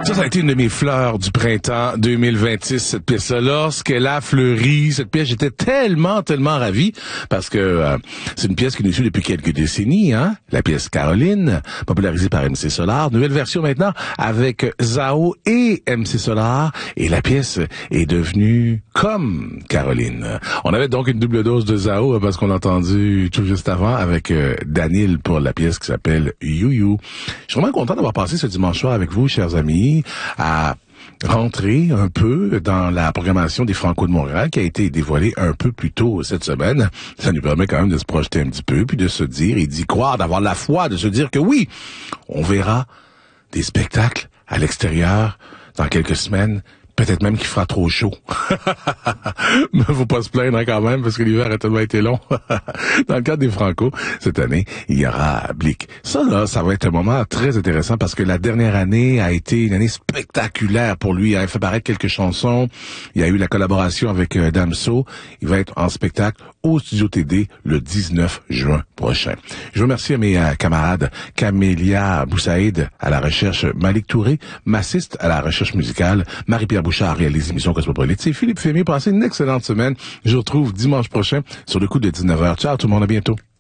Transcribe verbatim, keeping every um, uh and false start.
Ça, ça a été une de mes fleurs du printemps deux mille vingt-six, cette pièce-là. Lorsqu'elle a fleuri, cette pièce, j'étais tellement, tellement ravi, parce que euh, c'est une pièce qui nous suit depuis quelques décennies, hein. La pièce Caroline, popularisée par M C Solar. Nouvelle version maintenant avec Zao et M C Solar. Et la pièce est devenue comme Caroline. On avait donc une double dose de Zao, parce qu'on l'a entendu tout juste avant avec euh, Daniel pour la pièce qui s'appelle You You. Je suis vraiment content d'avoir passé ce dimanche soir avec vous, chers amis, à rentrer un peu dans la programmation des Franco de Montréal qui a été dévoilée un peu plus tôt cette semaine. Ça nous permet quand même de se projeter un petit peu, puis de se dire et d'y croire, d'avoir la foi, de se dire que oui, on verra des spectacles à l'extérieur dans quelques semaines. Peut-être même qu'il fera trop chaud. Mais faut pas se plaindre hein, quand même, parce que l'hiver a tellement été long. Dans le cadre des Franco, cette année, il y aura Blick. Ça, là, ça va être un moment très intéressant parce que la dernière année a été une année spectaculaire pour lui. Il a fait paraître quelques chansons. Il y a eu la collaboration avec euh, Damso. Il va être en spectacle au Studio T D le dix-neuf juin prochain. Je remercie à mes euh, camarades Camélia Boussaïd à la recherche, Malik Touré, massiste à la recherche musicale, Marie-Pierre Bouchard réalise l'émission Cosmopolite. C'est Philippe Fémier. Passez une excellente semaine. Je vous retrouve dimanche prochain sur le coup de dix-neuf heures. Ciao tout le monde, à bientôt.